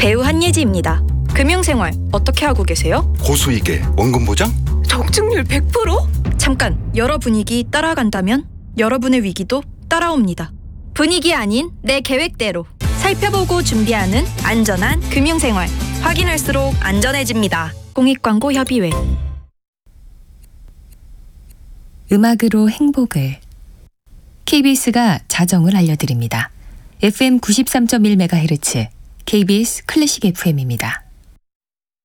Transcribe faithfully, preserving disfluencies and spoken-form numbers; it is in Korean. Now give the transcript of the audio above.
배우 한예지입니다. 금융생활 어떻게 하고 계세요? 고수익에 원금 보장? 적중률 백 퍼센트? 잠깐, 여러 분위기 따라간다면 여러분의 위기도 따라옵니다. 분위기 아닌 내 계획대로 살펴보고 준비하는 안전한 금융생활. 확인할수록 안전해집니다. 공익광고협의회. 음악으로 행복을. 케이비에스가 자정을 알려드립니다. 에프엠 구십삼 점 일 메가헤르츠 케이비에스 클래식 에프엠입니다.